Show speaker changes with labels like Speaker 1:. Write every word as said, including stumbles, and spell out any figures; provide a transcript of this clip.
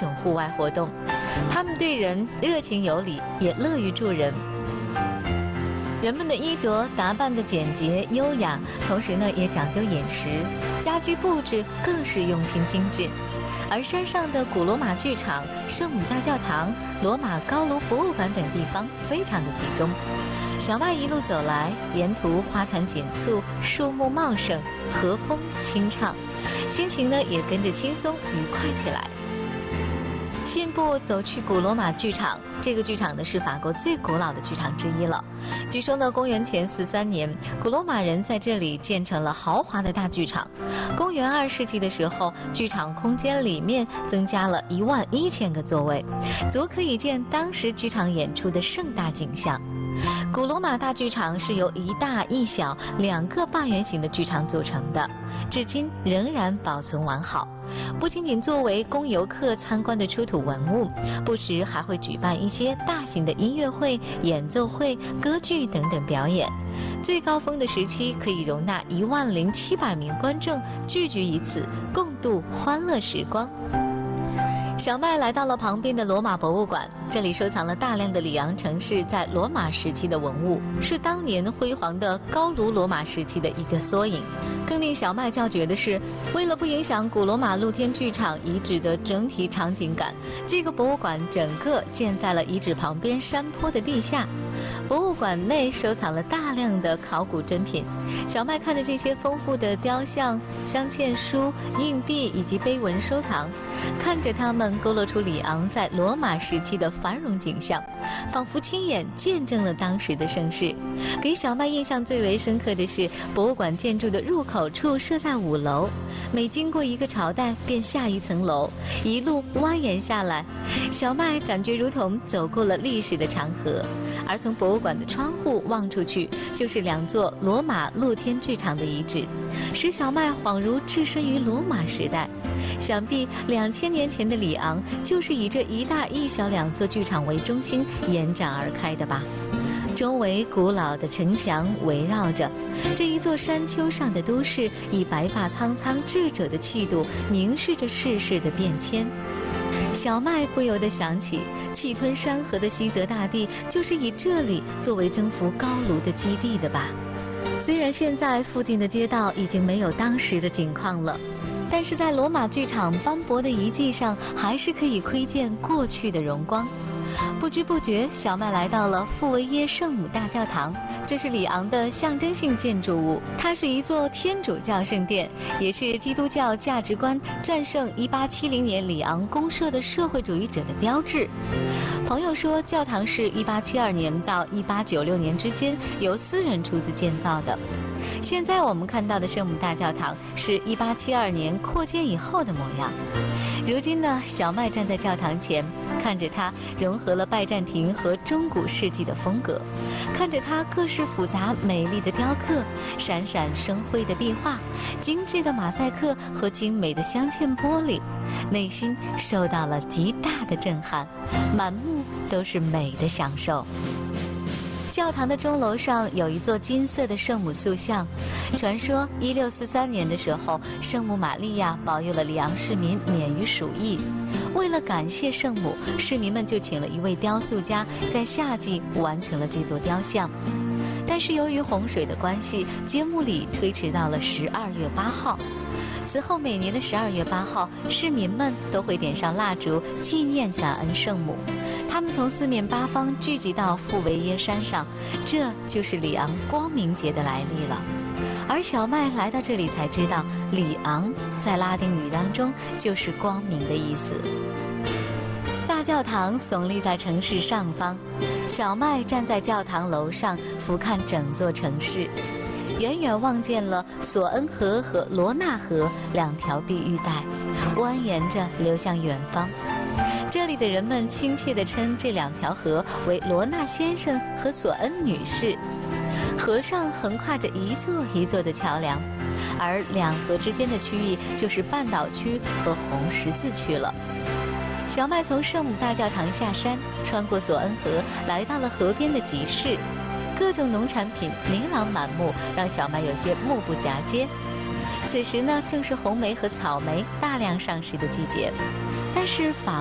Speaker 1: 种户外活动。他们对人热情有礼，也乐于助人。人们的衣着打扮的简洁优雅，同时呢也讲究饮食，家居布置更是用心精致。而山上的古罗马剧场、圣母大教堂、罗马高卢博物馆等地方非常的集中。小麦一路走来，沿途花团锦簇，树木茂盛，和风清畅，心情呢也跟着轻松愉快起来。信步走去古罗马剧场，这个剧场呢是法国最古老的剧场之一了。据说呢，公元前四三年，古罗马人在这里建成了豪华的大剧场。公元二世纪的时候，剧场空间里面增加了一万一千个座位，足可以见当时剧场演出的盛大景象。古罗马大剧场是由一大一小两个半圆形的剧场组成的，至今仍然保存完好。不仅仅作为供游客参观的出土文物，不时还会举办一些大型的音乐会、演奏会、歌剧等等表演。最高峰的时期可以容纳一万零七百名观众聚集于此，共度欢乐时光。小麦来到了旁边的罗马博物馆，这里收藏了大量的里昂城市在罗马时期的文物，是当年辉煌的高卢罗马时期的一个缩影。更令小麦叫绝的是，为了不影响古罗马露天剧场遗址的整体场景感，这个博物馆整个建在了遗址旁边山坡的地下。博物馆内收藏了大量的考古珍品，小麦看着这些丰富的雕像、镶嵌书、硬币以及碑文收藏，看着它们勾勒出里昂在罗马时期的繁荣景象，仿佛亲眼见证了当时的盛世。给小麦印象最为深刻的是，博物馆建筑的入口处设在五楼，每经过一个朝代便下一层楼，一路蜿蜒下来，小麦感觉如同走过了历史的长河。而从博物馆的窗户望出去，就是两座罗马露天剧场的遗址，使小麦恍如置身于罗马时代。想必两千年前的里昂就是以这一大一小两座剧场为中心延展而开的吧。周围古老的城墙围绕着这一座山丘上的都市，以白发苍苍智者的气度凝视着世事的变迁。小麦不由得想起，气吞山河的西泽大地就是以这里作为征服高卢的基地的吧。虽然现在附近的街道已经没有当时的景况了，但是在罗马剧场斑驳的遗迹上，还是可以窥见过去的荣光。不知不觉，小麦来到了富维耶圣母大教堂，这是里昂的象征性建筑物，它是一座天主教圣殿，也是基督教价值观战胜一八七零年里昂公社的社会主义者的标志。朋友说，教堂是一八七二年到一八九六年之间由私人出资建造的。现在我们看到的圣母大教堂是一八七二年扩建以后的模样。如今呢，小麦站在教堂前，看着它融合了拜占庭和中古世纪的风格，看着它各式复杂美丽的雕刻、闪闪生辉的壁画、精致的马赛克和精美的镶嵌玻璃，内心受到了极大的震撼，满目都是美的享受。教堂的钟楼上有一座金色的圣母塑像，传说一六四三年的时候，圣母玛利亚保佑了里昂市民免于鼠疫。为了感谢圣母，市民们就请了一位雕塑家，在夏季完成了这座雕像。但是由于洪水的关系，揭幕礼推迟到了十二月八号。此后每年的十二月八号，市民们都会点上蜡烛，纪念感恩圣母。他们从四面八方聚集到富维耶山上，这就是里昂光明节的来历了。而小麦来到这里才知道，里昂在拉丁语当中就是光明的意思。大教堂耸立在城市上方，小麦站在教堂楼上俯瞰整座城市，远远望见了索恩河和罗纳河两条碧玉带，蜿蜒着流向远方。这里的人们亲切地称这两条河为罗纳先生和索恩女士。河上横跨着一座一座的桥梁，而两河之间的区域就是半岛区和红十字区了。小麦从圣母大教堂下山，穿过索恩河，来到了河边的集市，各种农产品琳琅满目，让小麦有些目不暇接。此时呢，正是红莓和草莓大量上市的季节，但是法